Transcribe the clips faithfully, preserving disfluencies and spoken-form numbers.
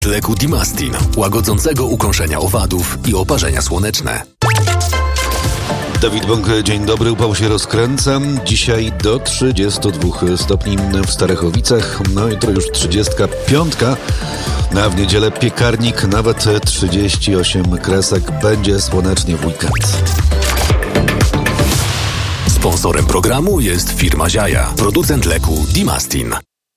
Leku Dimastin, łagodzącego ukąszenia owadów i oparzenia słoneczne. Dawid Bąk, dzień dobry, upał się rozkręca. Dzisiaj do trzydziestu dwóch stopni w Starechowicach, no jutro już trzydziestka piątka, a w niedzielę piekarnik nawet trzydzieści osiem kresek, będzie słonecznie w weekend. Sponsorem programu jest firma Ziaja, producent leku Dimastin.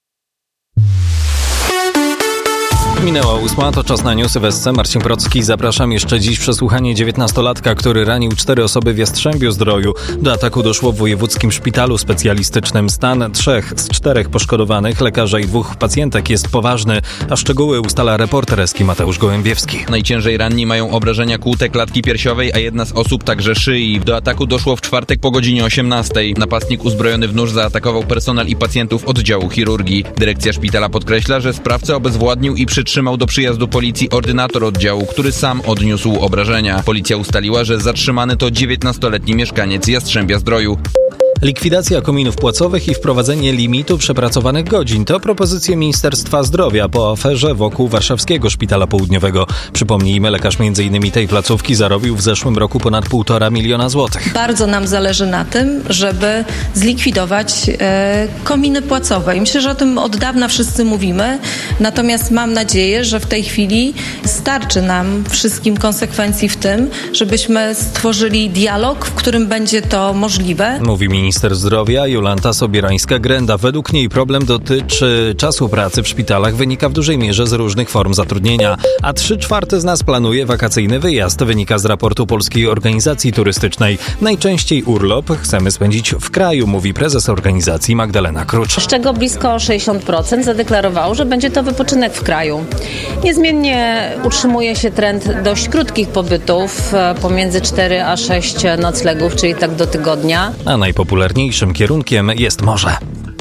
Minęła ósma, to czas na newsy w S C. Marcin Procki, zapraszam. Jeszcze dziś przesłuchanie dziewiętnastolatka, który ranił cztery osoby w Jastrzębiu-Zdroju. Do ataku doszło w wojewódzkim szpitalu specjalistycznym. Stan trzech z czterech poszkodowanych, lekarza i dwóch pacjentek, jest poważny, a szczegóły ustala reporter S K I Mateusz Gołębiewski. Najciężej ranni mają obrażenia kłute klatki piersiowej, a jedna z osób także szyi. Do ataku doszło w czwartek po godzinie osiemnastej. Napastnik uzbrojony w nóż zaatakował personel i pacjentów oddziału chirurgii. Dyrekcja szpitala podkreśla, że sprawcę obezwładnił i przytrzymał do przyjazdu policji ordynator oddziału, który sam odniósł obrażenia. Policja ustaliła, że zatrzymany to dziewiętnastoletni mieszkaniec Jastrzębia-Zdroju. Likwidacja kominów płacowych i wprowadzenie limitu przepracowanych godzin to propozycje Ministerstwa Zdrowia po aferze wokół Warszawskiego Szpitala Południowego. Przypomnijmy, lekarz między innymi tej placówki zarobił w zeszłym roku ponad półtora miliona złotych. Bardzo nam zależy na tym, żeby zlikwidować e, kominy płacowe. I myślę, że o tym od dawna wszyscy mówimy, natomiast mam nadzieję, że w tej chwili starczy nam wszystkim konsekwencji w tym, żebyśmy stworzyli dialog, w którym będzie to możliwe. Mówi minister zdrowia Jolanta Sobierańska-Grenda. Według niej problem dotyczy czasu pracy w szpitalach, wynika w dużej mierze z różnych form zatrudnienia, a trzy czwarte z nas planuje wakacyjny wyjazd, wynika z raportu Polskiej Organizacji Turystycznej. Najczęściej urlop chcemy spędzić w kraju, mówi prezes organizacji Magdalena Krucz. Z czego blisko sześćdziesiąt procent zadeklarowało, że będzie to wypoczynek w kraju. Niezmiennie utrzymuje się trend dość krótkich pobytów, pomiędzy cztery a sześć noclegów, czyli tak do tygodnia. A najpopularniejszym kierunkiem jest morze.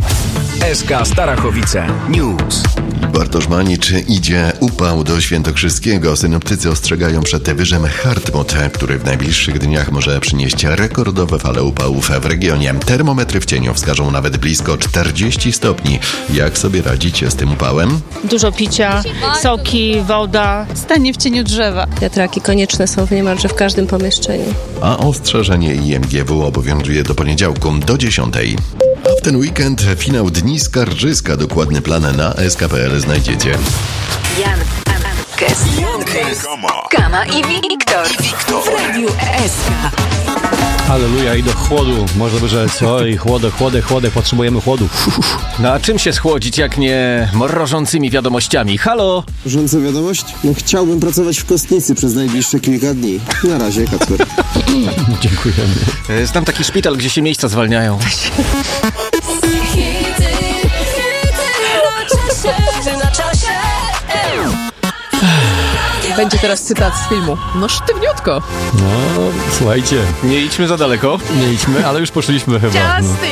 S K Starachowice News. Bartosz Manicz, idzie upał do Świętokrzyskiego. Synoptycy ostrzegają przed wyżem Hartmut, który w najbliższych dniach może przynieść rekordowe fale upałów w regionie. Termometry w cieniu wskażą nawet blisko czterdzieści stopni. Jak sobie radzicie z tym upałem? Dużo picia, soki, woda, stanie w cieniu drzewa. Wiatraki konieczne są w niemalże w każdym pomieszczeniu. A ostrzeżenie I M G W obowiązuje do poniedziałku do dziesiątej. A w ten weekend finał Dni Skarżyska. Dokładny plan na S K kropka P L znajdziecie. Jan, Kes, Kama i Wiktor w Radiu S K. Halleluja, i do chłodu, można by rzec. Oj, chłodę, chłodę, chłodę, potrzebujemy chłodu. No a czym się schłodzić, jak nie mrożącymi wiadomościami? Halo? Mrożąca wiadomość? No chciałbym pracować w kostnicy przez najbliższe kilka dni. Na razie, Kacper. Dziękujemy. Znam taki szpital, gdzie się miejsca zwalniają. Będzie teraz cytat z filmu. No sztywniutko. No, słuchajcie, nie idźmy za daleko. Nie idźmy, ale już poszliśmy chyba. No.